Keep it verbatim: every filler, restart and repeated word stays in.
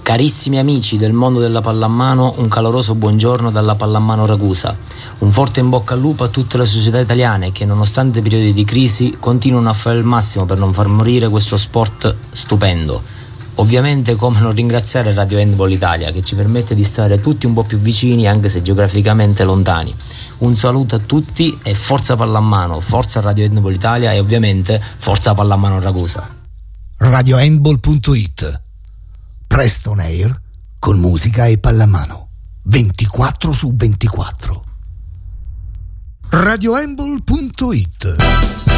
Carissimi amici del mondo della pallamano, un caloroso buongiorno dalla Pallamano Ragusa. Un forte in bocca al lupo a tutte le società italiane che, nonostante periodi di crisi, continuano a fare il massimo per non far morire questo sport stupendo. Ovviamente, come non ringraziare Radio Handball Italia, che ci permette di stare tutti un po' più vicini anche se geograficamente lontani. Un saluto a tutti e forza pallamano, forza Radio Handball Italia e ovviamente forza Pallamano Ragusa. radio handball punto it. Presto on air con musica e pallamano ventiquattro su ventiquattro. radio handball punto it